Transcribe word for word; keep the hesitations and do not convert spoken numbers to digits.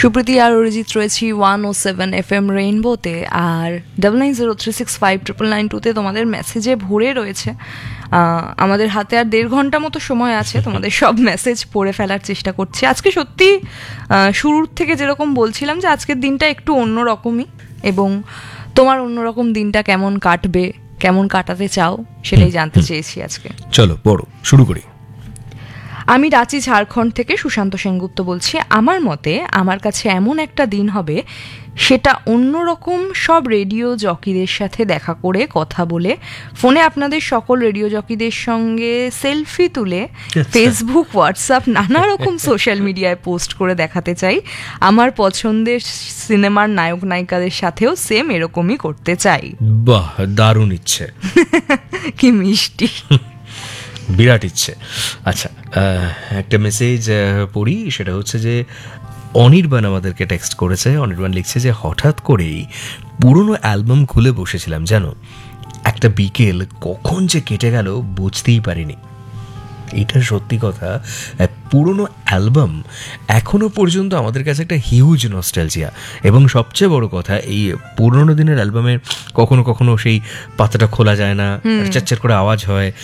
সুপ্রীতি আর অরিজিৎ রয়েছি ওয়ান ও seven F M রেইনবোতে, আর double nine zero three six five triple nine টুতে তোমাদের মেসেজে ভরে রয়েছে। আমাদের হাতে আর দেড় ঘন্টা মতো সময় আছে, তোমাদের সব মেসেজ পড়ে ফেলার চেষ্টা করছি। আজকে সত্যি শুরুর থেকে যেরকম বলছিলাম যে আজকের দিনটা একটু অন্যরকমই, এবং তোমার অন্যরকম দিনটা কেমন কাটবে, কেমন কাটাতে চাও সেটাই জানতে চেয়েছি আজকে। চলো বড় শুরু করি। আমি রাঁচি ঝাড়খণ্ড থেকে সুশান্ত সেনগুপ্ত বলছি। আমার মতে আমার কাছে এমন একটা দিন হবে, সেটা অন্যরকম সব রেডিও জকিদের সাথে দেখা করে কথা বলে, ফোনে আপনাদের সকল রেডিও জকিদের সঙ্গে সেলফি তুলে ফেসবুক, হোয়াটসঅ্যাপ, নানা রকম সোশ্যাল মিডিয়ায় পোস্ট করে দেখাতে চাই আমার পছন্দের সিনেমার নায়ক নায়িকাদের সাথেও সেম এরকমই করতে চাই। বাহ, দারুণ ইচ্ছে। কি মিষ্টি, বিরাট ইচ্ছে। আচ্ছা, একটা মেসেজ পড়ি, সেটা হচ্ছে যে অনির্বাণ আমাদেরকে টেক্সট করেছে। অনির্বাণ লিখছে যে হঠাৎ করেই পুরনো অ্যালবাম খুলে বসেছিলাম, জানো একটা বিকেল কখন যে কেটে গেল বুঝতেই পারিনি। এটা সত্যি কথা, পুরনো অ্যালবাম এখনো পর্যন্ত আমাদের কাছে একটা হিউজ নস্টালজিয়া, এবং সবচেয়ে বড় কথা এই পুরনো দিনের অ্যালবামে কখনো কখনো সেই পাতাটা খোলা যায় না, চারচার করে আওয়াজ হয়,